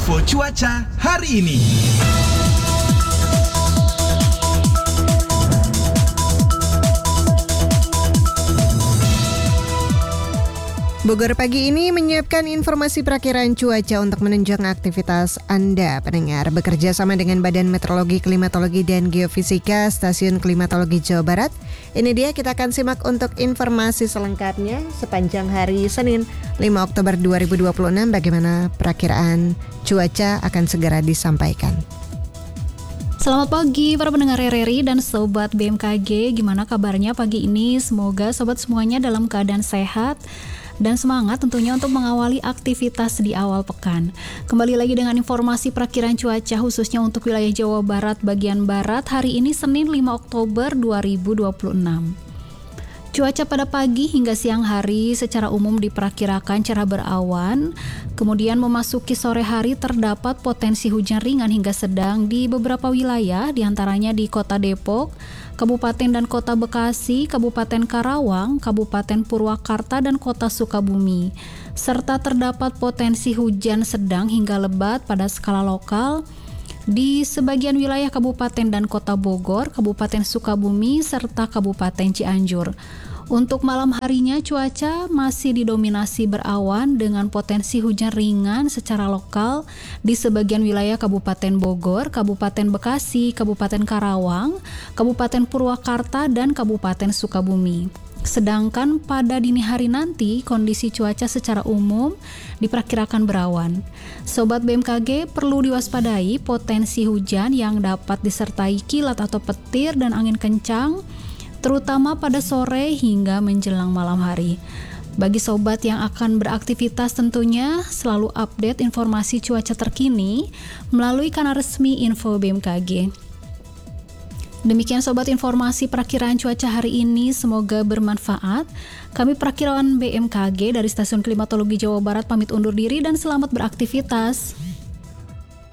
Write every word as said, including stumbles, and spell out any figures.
info cuaca hari ini. Bogor pagi ini menyiapkan informasi perakiraan cuaca untuk menunjang aktivitas Anda pendengar bekerja sama dengan Badan Meteorologi, Klimatologi, dan Geofisika Stasiun Klimatologi Jawa Barat. Ini dia, kita akan simak untuk informasi selengkapnya sepanjang hari Senin lima Oktober dua ribu dua puluh enam. Bagaimana perakiraan cuaca akan segera disampaikan. Selamat pagi para pendengar R R I dan Sobat B M K G. Gimana kabarnya pagi ini? Semoga Sobat semuanya dalam keadaan sehat dan semangat tentunya untuk mengawali aktivitas di awal pekan. Kembali lagi dengan informasi perakiraan cuaca khususnya untuk wilayah Jawa Barat bagian barat hari ini Senin lima Oktober dua ribu dua puluh enam. Cuaca pada pagi hingga siang hari secara umum diperkirakan cerah berawan, kemudian memasuki sore hari terdapat potensi hujan ringan hingga sedang di beberapa wilayah, diantaranya di Kota Depok, Kabupaten dan Kota Bekasi, Kabupaten Karawang, Kabupaten Purwakarta, dan Kota Sukabumi. Serta terdapat potensi hujan sedang hingga lebat pada skala lokal di sebagian wilayah Kabupaten dan Kota Bogor, Kabupaten Sukabumi, serta Kabupaten Cianjur. Untuk malam harinya cuaca masih didominasi berawan dengan potensi hujan ringan secara lokal di sebagian wilayah Kabupaten Bogor, Kabupaten Bekasi, Kabupaten Karawang, Kabupaten Purwakarta, dan Kabupaten Sukabumi. Sedangkan pada dini hari nanti kondisi cuaca secara umum diperkirakan berawan. Sobat B M K G perlu diwaspadai potensi hujan yang dapat disertai kilat atau petir dan angin kencang, terutama pada sore hingga menjelang malam hari. Bagi sobat yang akan beraktivitas tentunya selalu update informasi cuaca terkini melalui kanal resmi Info B M K G. Demikian sobat informasi perakiraan cuaca hari ini, semoga bermanfaat. Kami perakiraan B M K G dari Stasiun Klimatologi Jawa Barat pamit undur diri dan selamat beraktivitas.